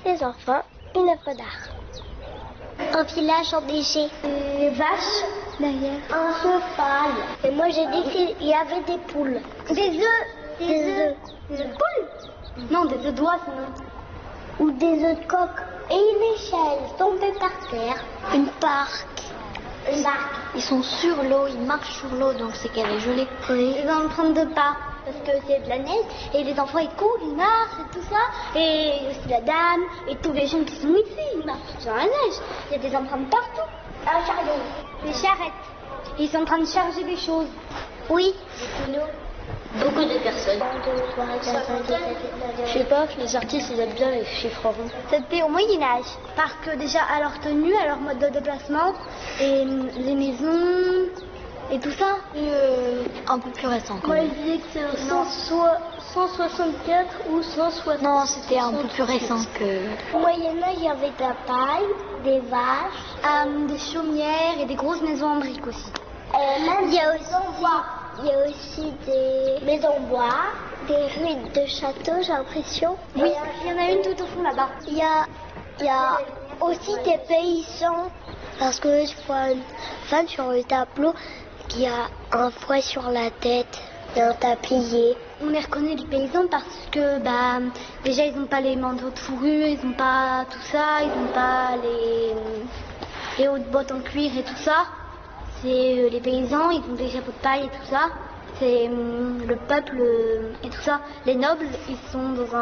les enfants une œuvre d'art. Un village enneigé. Des vaches derrière. Un cheval. Et moi j'ai dit qu'il y avait des poules. Des œufs. Des œufs. Des œufs de poule. Non, des œufs d'oiseaux. Ou des œufs de coq. Et une échelle tombée par terre. Une barque. Une barque. Ils sont sur l'eau, ils marchent sur l'eau, donc c'est qu'elle est gelée. Oui. Ils sont en train de pas. Parce que c'est de la neige, et les enfants ils courent, ils marchent et tout ça, et aussi la dame, et tous les gens qui sont ici, ils marchent tous dans la neige. Il y a des empreintes partout. Un chariot, des charrettes. Ils sont en train de charger des choses. Oui. Beaucoup de personnes. Je sais pas, les artistes ils aiment bien les chiffres ronds. C'était au Moyen-Âge. Parce que déjà à leur tenue, à leur mode de déplacement, et les maisons. Et tout ça Un peu plus récent. Moi, je disais que c'est 164 ou 160. Non, c'était un peu plus récent que... Au Moyen-Âge, il y avait de la paille, des vaches, des chaumières et des grosses maisons en briques aussi. Il y a aussi des maisons en bois, des ruines de châteaux, j'ai l'impression. Oui, il y en a une tout au fond là-bas. Il y a aussi des paysans, parce que je vois une femme sur le tableau qui a un fouet sur la tête et un tablier. On les reconnaît les paysans parce que déjà ils n'ont pas les manteaux de fourrure, ils n'ont pas tout ça, ils n'ont pas les hautes bottes en cuir et tout ça. C'est les paysans, ils ont des chapeaux de paille et tout ça. C'est le peuple et tout ça. Les nobles, ils sont dans un